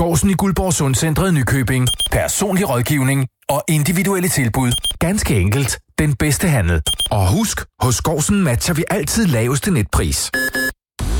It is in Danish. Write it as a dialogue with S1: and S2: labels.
S1: Skårsen i Guldborg Sundcentret Nykøbing. Personlig rådgivning og individuelle tilbud. Ganske enkelt den bedste handel. Og husk, hos Skårsen matcher vi altid laveste netpris.